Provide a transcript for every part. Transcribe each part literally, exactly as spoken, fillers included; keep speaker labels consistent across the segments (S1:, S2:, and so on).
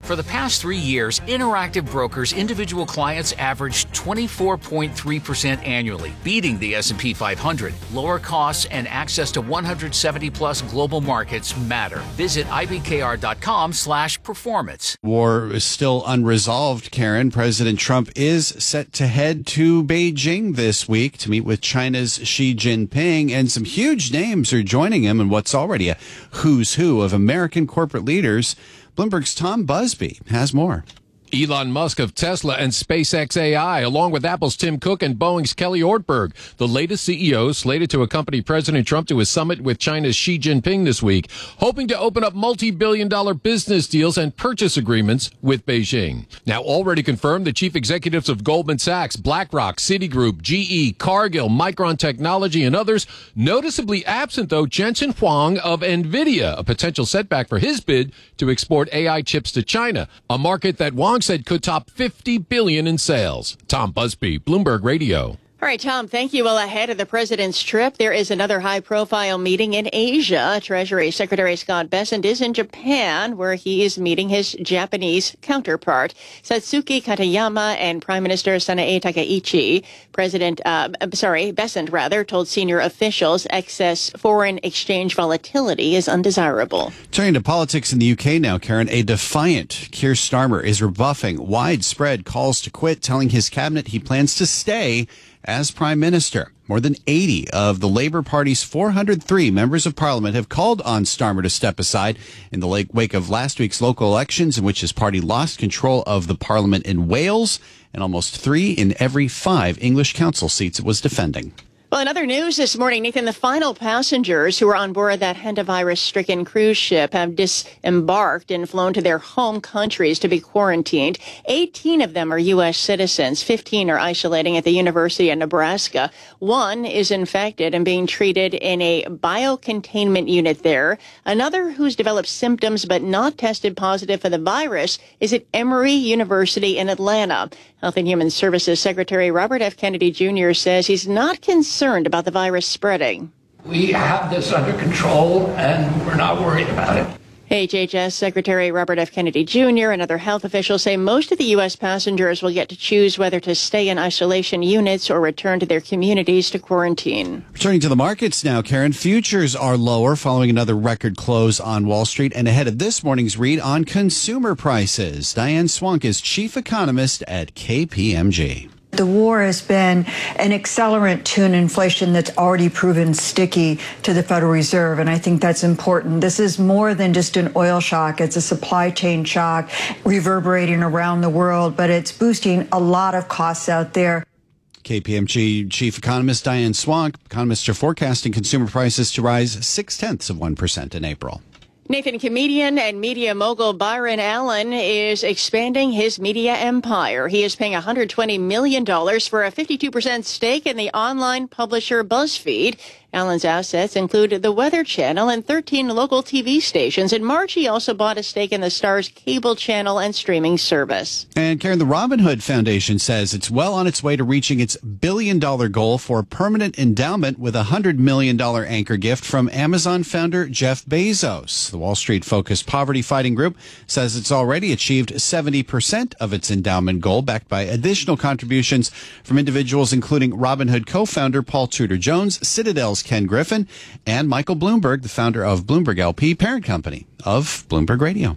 S1: For the past three years, Interactive Brokers individual clients averaged twenty-four point three percent annually, beating the S and P five hundred. Lower costs and access to one hundred seventy plus global markets matter. Visit I B K R dot com slash performance.
S2: War is still unresolved, Karen. President Trump is set to head to Beijing this week to meet with China's Xi Jinping, and some huge names are joining him in what's already a who's who of American corporate leaders. Bloomberg's Tom Busby has more.
S3: Elon Musk of Tesla and SpaceX A I, along with Apple's Tim Cook and Boeing's Kelly Ortberg, the latest C E Os slated to accompany President Trump to his summit with China's Xi Jinping this week, hoping to open up multi-billion dollar business deals and purchase agreements with Beijing. Now, already confirmed, the chief executives of Goldman Sachs, BlackRock, Citigroup, G E, Cargill, Micron Technology, and others. Noticeably absent, though, Jensen Huang of NVIDIA, a potential setback for his bid to export A I chips to China, a market that Huang said could top fifty billion dollars in sales. Tom Busby, Bloomberg Radio.
S4: All right, Tom, thank you. Well, ahead of the president's trip, there is another high-profile meeting in Asia. Treasury Secretary Scott Bessent is in Japan, where he is meeting his Japanese counterpart, Satsuki Katayama, and Prime Minister Sanae Takaichi. President, uh, sorry, Bessent, rather, told senior officials excess foreign exchange volatility is undesirable.
S2: Turning to politics in the U K now, Karen, a defiant Keir Starmer is rebuffing widespread calls to quit, telling his cabinet he plans to stay as Prime Minister. More than eighty of the Labour Party's four hundred three members of Parliament have called on Starmer to step aside in the wake of last week's local elections, in which his party lost control of the Parliament in Wales and almost three in every five English council seats it was defending.
S4: Well, in other news this morning, Nathan, the final passengers who were on board that hantavirus-stricken cruise ship have disembarked and flown to their home countries to be quarantined. eighteen of them are U S citizens. fifteen are isolating at the University of Nebraska. One is infected and being treated in a biocontainment unit there. Another, who's developed symptoms but not tested positive for the virus, is at Emory University in Atlanta. Health and Human Services Secretary Robert F. Kennedy Junior says he's not concerned about the virus spreading.
S5: We have this under control, and we're not worried about it.
S4: H H S Secretary Robert F. Kennedy Junior and other health officials say most of the U S passengers will get to choose whether to stay in isolation units or return to their communities to quarantine.
S2: Returning to the markets now, Karen, futures are lower following another record close on Wall Street and ahead of this morning's read on consumer prices. Diane Swank is chief economist at K P M G.
S6: The war has been an accelerant to an inflation that's already proven sticky to the Federal Reserve, and I think that's important. This is more than just an oil shock. It's a supply chain shock reverberating around the world, but it's boosting a lot of costs out there.
S2: K P M G chief economist Diane Swank. Economists are forecasting consumer prices to rise six-tenths of one percent in April.
S4: Nathan, comedian and media mogul Byron Allen is expanding his media empire. He is paying one hundred twenty million dollars for a fifty-two percent stake in the online publisher BuzzFeed. Allen's assets include the Weather Channel and thirteen local T V stations. In March, he also bought a stake in the Star's cable channel and streaming service.
S2: And Karen, the Robin Hood Foundation says it's well on its way to reaching its billion-dollar goal for permanent endowment with a one hundred million dollars anchor gift from Amazon founder Jeff Bezos. The Wall Street-focused poverty-fighting group says it's already achieved seventy percent of its endowment goal, backed by additional contributions from individuals including Robin Hood co-founder Paul Tudor Jones, Citadel's Ken Griffin, and Michael Bloomberg, the founder of Bloomberg L P, parent company of Bloomberg Radio.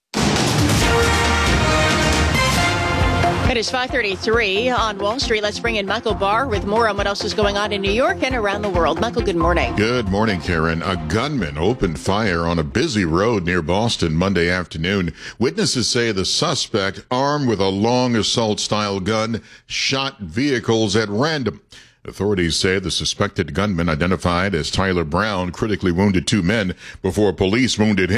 S4: It is five thirty-three on Wall Street. Let's bring in Michael Barr with more on what else is going on in New York and around the world. Michael, good morning.
S7: Good morning, Karen. A gunman opened fire on a busy road near Boston Monday afternoon. Witnesses say the suspect, armed with a long assault-style gun, shot vehicles at random. Authorities say the suspected gunman, identified as Tyler Brown, critically wounded two men before police wounded him.